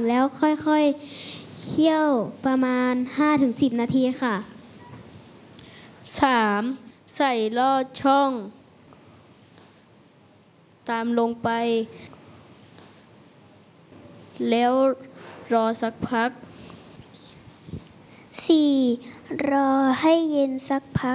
แล้วค่อยๆเคี่ยวประมาณ 5-10 นาทีค่ะ 3. ใส่ลอดช่องตามลงไปแล้วรอสักพัก 4. รอให้เย็นสักพัก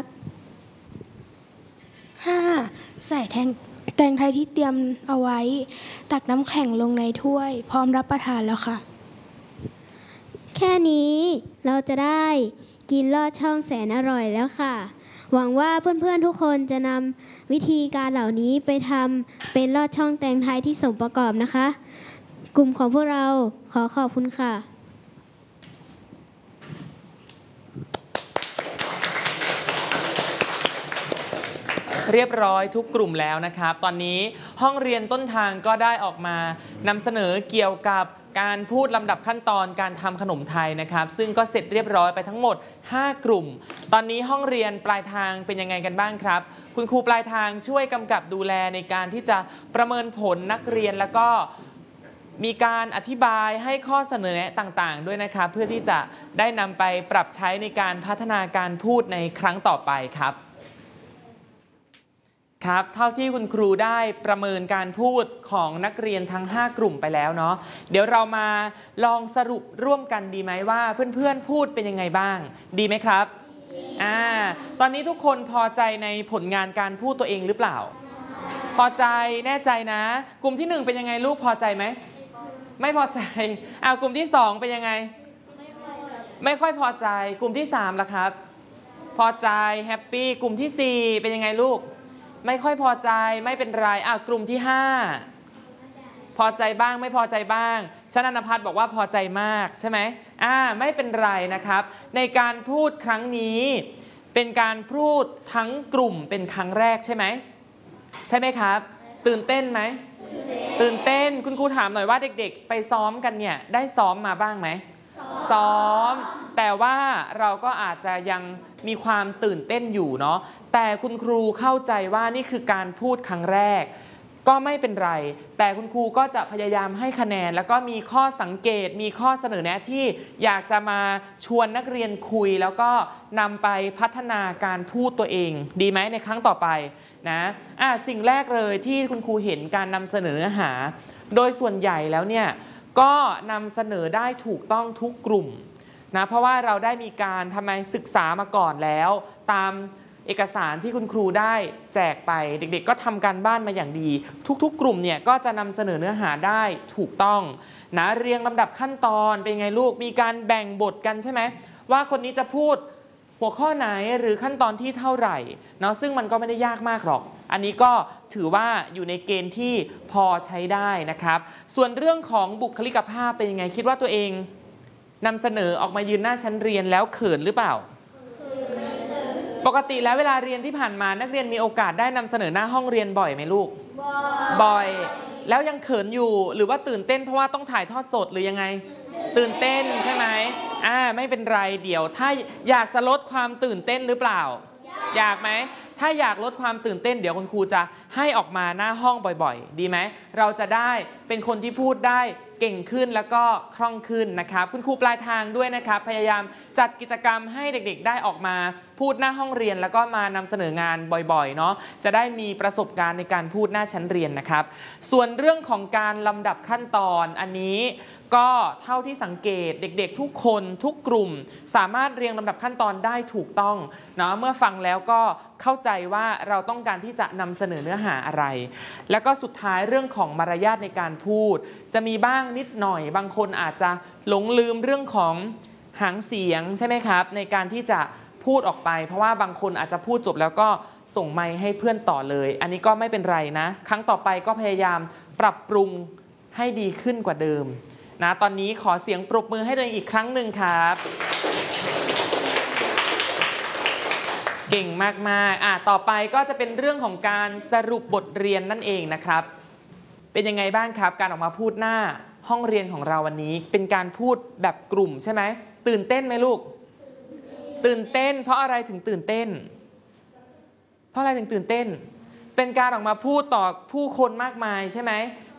5. ใส่แตงไทยที่เตรียมเอาไว้ตักน้ำแข็งลงในถ้วยพร้อมรับประทานแล้วค่ะแค่นี้เราจะได้กินลอดช่องแสนอร่อยแล้วค่ะ หวังว่าเพื่อนๆทุกคนจะนำวิธีการเหล่านี้ไปทำเป็นลอดช่องแตงไทยที่สมประกอบนะคะ กลุ่มของพวกเราขอขอบคุณค่ะเรียบร้อยทุกกลุ่มแล้วนะครับตอนนี้ห้องเรียนต้นทางก็ได้ออกมานำเสนอเกี่ยวกับการพูดลำดับขั้นตอนการทำขนมไทยนะครับซึ่งก็เสร็จเรียบร้อยไปทั้งหมด5 กลุ่มตอนนี้ห้องเรียนปลายทางเป็นยังไงกันบ้างครับคุณครูปลายทางช่วยกำกับดูแลในการที่จะประเมินผลนักเรียนแล้วก็มีการอธิบายให้ข้อเสนอแนะต่างๆด้วยนะครับเพื่อที่จะได้นำไปปรับใช้ในการพัฒนาการพูดในครั้งต่อไปครับครับเท่าที่คุณครูได้ประเมินการพูดของนักเรียนทั้ง5 กลุ่มไปแล้วเนาะเดี๋ยวเรามาลองสรุปร่วมกันดีไหมว่าเพื่อนๆพูดเป็นยังไงบ้างดีไหมครับตอนนี้ทุกคนพอใจในผลงานการพูดตัวเองหรือเปล่าพอใจแน่ใจนะกลุ่มที่1เป็นยังไงลูกพอใจไหมไม่พอใจกลุ่มที่2เป็นยังไงไม่ค่อยพอใจกลุ่มที่3ล่ะครับพอใจแฮปปี้กลุ่มที่4เป็นยังไงลูกไม่ค่อยพอใจไม่เป็นไรกลุ่มที่5พอใจบ้างไม่พอใจบ้างชนันภัทรบอกว่าพอใจมากใช่ไหมไม่เป็นไรนะครับในการพูดครั้งนี้เป็นการพูดทั้งกลุ่มเป็นครั้งแรกใช่ไหมครับตื่นเต้นไหมตื่นเต้นคุณครูถามหน่อยว่าเด็กๆไปซ้อมกันเนี่ยได้ซ้อมมาบ้างไหมซ้อมแต่ว่าเราก็อาจจะยังมีความตื่นเต้นอยู่เนาะแต่คุณครูเข้าใจว่านี่คือการพูดครั้งแรกก็ไม่เป็นไรแต่คุณครูก็จะพยายามให้คะแนนแล้วก็มีข้อสังเกตมีข้อเสนอแนะที่อยากจะมาชวนนักเรียนคุยแล้วก็นำไปพัฒนาการพูดตัวเองดีไหมในครั้งต่อไปนะสิ่งแรกเลยที่คุณครูเห็นการนำเสนอเนื้อหาโดยส่วนใหญ่แล้วเนี่ยก็นำเสนอได้ถูกต้องทุกกลุ่มนะเพราะว่าเราได้มีการศึกษามาก่อนแล้วตามเอกสารที่คุณครูได้แจกไปเด็กๆก็ทำการบ้านมาอย่างดีทุกๆกลุ่มเนี่ยก็จะนำเสนอเนื้อหาได้ถูกต้องนะเรียงลำดับขั้นตอนเป็นไงลูกมีการแบ่งบทกันใช่ไหมว่าคนนี้จะพูดหัวข้อไหนหรือขั้นตอนที่เท่าไหร่เนาะซึ่งมันก็ไม่ได้ยากมากหรอกอันนี้ก็ถือว่าอยู่ในเกณฑ์ที่พอใช้ได้นะครับส่วนเรื่องของบุคลิกภาพเป็นยังไงคิดว่าตัวเองนำเสนอออกมายืนหน้าชั้นเรียนแล้วเขินหรือเปล่าปกติแล้วเวลาเรียนที่ผ่านมานักเรียนมีโอกาสได้นำเสนอหน้าห้องเรียนบ่อยไหมลูกบ่อยแล้วยังเขินอยู่หรือว่าตื่นเต้นเพราะว่าต้องถ่ายทอดสดหรือยังไงตื่นเต้นใช่ไหมไม่เป็นไรเดี๋ยวถ้าอยากจะลดความตื่นเต้นหรือเปล่าอยากไหมถ้าอยากลดความตื่นเต้นเดี๋ยวคุณครูจะให้ออกมาหน้าห้องบ่อยๆดีไหมเราจะได้เป็นคนที่พูดได้เก่งขึ้นแล้วก็คล่องขึ้นนะครับคุณครูปลายทางด้วยนะครับพยายามจัดกิจกรรมให้เด็กๆได้ออกมาพูดหน้าห้องเรียนแล้วก็มานำเสนองานบ่อยๆเนาะจะได้มีประสบการณ์ในการพูดหน้าชั้นเรียนนะครับส่วนเรื่องของการลำดับขั้นตอนอันนี้ก็เท่าที่สังเกตเด็กๆทุกคนทุกกลุ่มสามารถเรียงลำดับขั้นตอนได้ถูกต้องเนาะเมื่อฟังแล้วก็เข้าใจว่าเราต้องการที่จะนำเสนอเนื้อหาอะไรแล้วก็สุดท้ายเรื่องของมารยาทในการพูดจะมีบ้างนิดหน่อยบางคนอาจจะหลงลืมเรื่องของหางเสียงใช่ไหมครับในการที่จะพูดออกไปเพราะว่าบางคนอาจจะพูดจบแล้วก็ส่งไมค์ให้เพื่อนต่อเลยอันนี้ก็ไม่เป็นไรนะครั้งต่อไปก็พยายามปรับปรุงให้ดีขึ้นกว่าเดิมนะตอนนี้ขอเสียงปรบมือให้ตัวเองอีกครั้งหนึ่งครับเก่งมากๆต่อไปก็จะเป็นเรื่องของการสรุปบทเรียนนั่นเองนะครับเป็นยังไงบ้างครับการออกมาพูดหน้าห้องเรียนของเราวันนี้เป็นการพูดแบบกลุ่มใช่ไหมตื่นเต้นไหมลูกตื่นเต้นเพราะอะไรถึงตื่นเต้นเพราะอะไรถึงตื่นเต้นเป็นการออกมาพูดต่อผู้คนมากมายใช่ไหม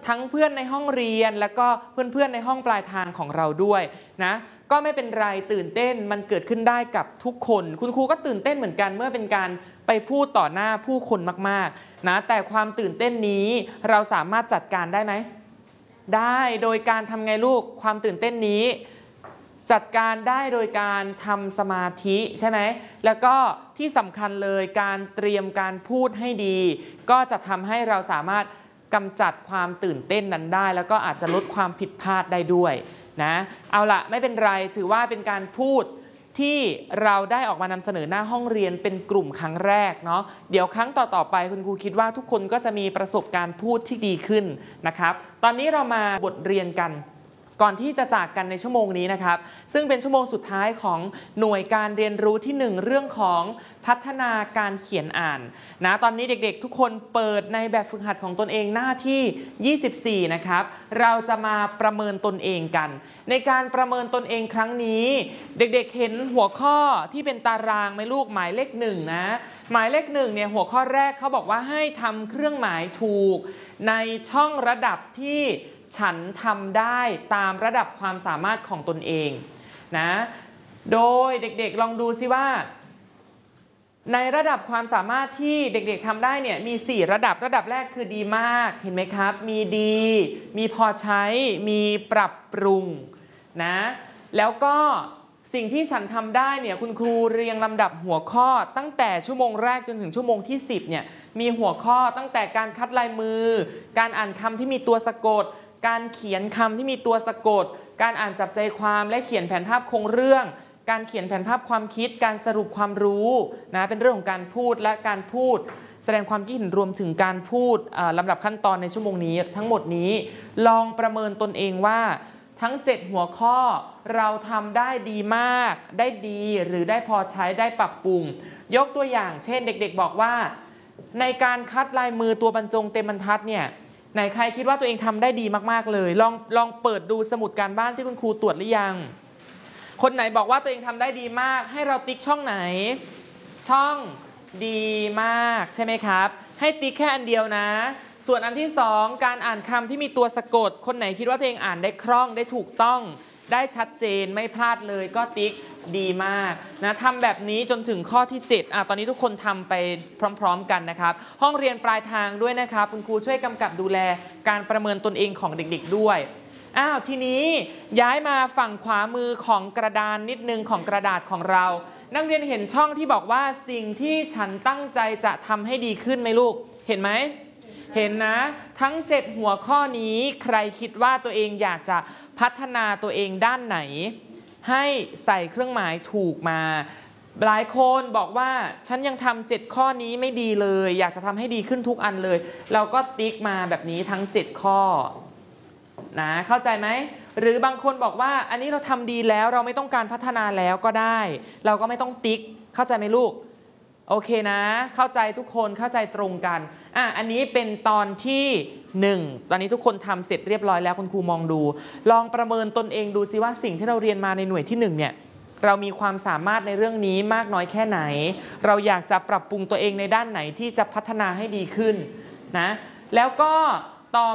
ทั้งเพื่อนในห้องเรียนแล้วก็เพื่อนๆในห้องปลายทางของเราด้วยนะก็ไม่เป็นไรตื่นเต้นมันเกิดขึ้นได้กับทุกคนคุณครูก็ตื่นเต้นเหมือนกันเมื่อเป็นการไปพูดต่อหน้าผู้คนมากๆนะแต่ความตื่นเต้นนี้เราสามารถจัดการได้ไหมได้โดยการทำไงลูกความตื่นเต้นนี้จัดการได้โดยการทำสมาธิใช่ไหมแล้วก็ที่สำคัญเลยการเตรียมการพูดให้ดีก็จะทำให้เราสามารถกำจัดความตื่นเต้นนั้นได้แล้วก็อาจจะลดความผิดพลาดได้ด้วยนะเอาละไม่เป็นไรถือว่าเป็นการพูดที่เราได้ออกมานำเสนอหน้าห้องเรียนเป็นกลุ่มครั้งแรกเนาะเดี๋ยวครั้งต่อๆไปคุณครูคิดว่าทุกคนก็จะมีประสบการณ์พูดที่ดีขึ้นนะครับตอนนี้เรามาบทเรียนกันก่อนที่จะจากกันในชั่วโมงนี้นะครับซึ่งเป็นชั่วโมงสุดท้ายของหน่วยการเรียนรู้ที่1เรื่องของพัฒนาการเขียนอ่านนะตอนนี้เด็กๆทุกคนเปิดในแบบฝึกหัดของตนเองหน้าที่24นะครับเราจะมาประเมินตนเองกันในการประเมินตนเองครั้งนี้เด็กๆเห็นหัวข้อที่เป็นตารางไหมลูกหมายเลข1นะหมายเลข1เนี่ยหัวข้อแรกเขาบอกว่าให้ทำเครื่องหมายถูกในช่องระดับที่ฉันทำได้ตามระดับความสามารถของตนเองนะโดยเด็กๆลองดูซิว่าในระดับความสามารถที่เด็กๆทำได้เนี่ยมี4ระดับแรกคือดีมากเห็นไหมครับมีดีมีพอใช้มีปรับปรุงนะแล้วก็สิ่งที่ฉันทำได้เนี่ยคุณครูเรียงลำดับหัวข้อตั้งแต่ชั่วโมงแรกจนถึงชั่วโมงที่10เนี่ยมีหัวข้อตั้งแต่การคัดลายมือการอ่านคำที่มีตัวสะกดการเขียนคำที่มีตัวสะกดการอ่านจับใจความและเขียนแผนภาพโครงเรื่องการเขียนแผนภาพความคิดการสรุปความรู้นะเป็นเรื่องของการพูดและการพูดแสดงความคิดเห็นรวมถึงการพูดลำดับขั้นตอนในชั่วโมงนี้ทั้งหมดนี้ลองประเมินตนเองว่าทั้ง7หัวข้อเราทำได้ดีมากได้ดีหรือได้พอใช้ได้ปรับปรุงยกตัวอย่างเช่นเด็กๆบอกว่าในการคัดลายมือตัวบรรจงเต็มบรรทัดเนี่ยไหนใครคิดว่าตัวเองทำได้ดีมากๆเลยลองเปิดดูสมุดการบ้านที่คุณครูตรวจหรือยังคนไหนบอกว่าตัวเองทำได้ดีมากให้เราติ๊กช่องไหนช่องดีมากใช่ไหมครับให้ติ๊กแค่อันเดียวนะส่วนอันที่2การอ่านคำที่มีตัวสะกดคนไหนคิดว่าตัวเองอ่านได้คล่องได้ถูกต้องได้ชัดเจนไม่พลาดเลยก็ติ๊กดีมากนะทำแบบนี้จนถึงข้อที่7ตอนนี้ทุกคนทำไปพร้อมๆกันนะครับห้องเรียนปลายทางด้วยนะครับคุณครูช่วยกำกับดูแลการประเมินตนเองของเด็กๆด้วยทีนี้ย้ายมาฝั่งขวามือของกระดานนิดนึงของกระดาษของเรานักเรียนเห็นช่องที่บอกว่าสิ่งที่ฉันตั้งใจจะทำให้ดีขึ้นไหมลูกเห็นไหมเห็นนะทั้ง7หัวข้อนี้ใครคิดว่าตัวเองอยากจะพัฒนาตัวเองด้านไหนให้ใส่เครื่องหมายถูกมาหลายคนบอกว่าฉันยังทำ7ข้อนี้ไม่ดีเลยอยากจะทำให้ดีขึ้นทุกอันเลยเราก็ติ๊กมาแบบนี้ทั้ง7ข้อนะเข้าใจไหมหรือบางคนบอกว่าอันนี้เราทำดีแล้วเราไม่ต้องการพัฒนาแล้วก็ได้เราก็ไม่ต้องติ๊กเข้าใจไหมลูกโอเคนะเข้าใจทุกคนเข้าใจตรงกันอันนี้เป็นตอนที่1ตอนนี้ทุกคนทำเสร็จเรียบร้อยแล้วคุณครูมองดูลองประเมินตนเองดูซิว่าสิ่งที่เราเรียนมาในหน่วยที่1เนี่ยเรามีความสามารถในเรื่องนี้มากน้อยแค่ไหนเราอยากจะปรับปรุงตัวเองในด้านไหนที่จะพัฒนาให้ดีขึ้นนะแล้วก็ต่อ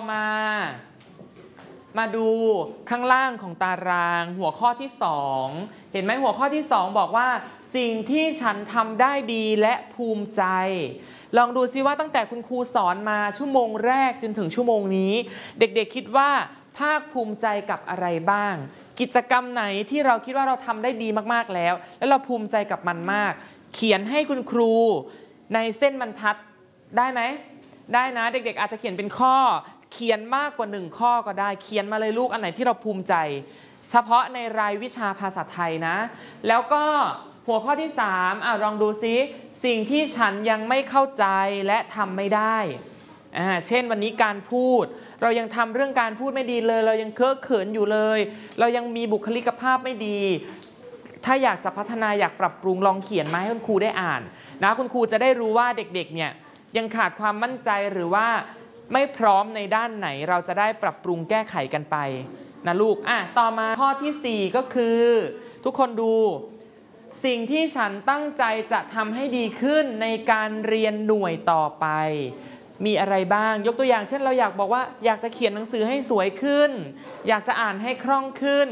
มาดูข้างล่างของตารางหัวข้อที่2เห็นไหมหัวข้อที่2บอกว่าสิ่งที่ฉันทำได้ดีและภูมิใจลองดูซิว่าตั้งแต่คุณครูสอนมาชั่วโมงแรกจนถึงชั่วโมงนี้เด็กๆคิดว่าภาคภูมิใจกับอะไรบ้างกิจกรรมไหนที่เราคิดว่าเราทำได้ดีมากๆแล้วเราภูมิใจกับมันมากเขียนให้คุณครูในเส้นบรรทัดได้ไหมได้นะเด็กๆอาจจะเขียนเป็นข้อเขียนมากกว่า1ข้อก็ได้เขียนมาเลยลูกอันไหนที่เราภูมิใจเฉพาะในรายวิชาภาษาไทยนะแล้วก็หัวข้อที่3ลองดูซิสิ่งที่ฉันยังไม่เข้าใจและทำไม่ได้เช่นวันนี้การพูดเรายังทำเรื่องการพูดไม่ดีเลยเรายังเคอะเขินอยู่เลยเรายังมีบุคลิกภาพไม่ดีถ้าอยากจะพัฒนาอยากปรับปรุงลองเขียนมาให้คุณครูได้อ่านนะคุณครูจะได้รู้ว่าเด็กๆเนี่ยยังขาดความมั่นใจหรือว่าไม่พร้อมในด้านไหนเราจะได้ปรับปรุงแก้ไขกันไปนะลูกต่อมาข้อที่4ก็คือทุกคนดูสิ่งที่ฉันตั้งใจจะทำให้ดีขึ้นในการเรียนหน่วยต่อไปมีอะไรบ้าง ยกตัวอย่างเช่นเราอยากบอกว่าอยากจะเขียนหนังสือให้สวยขึ้น อยากจะอ่านให้คล่องขึ้น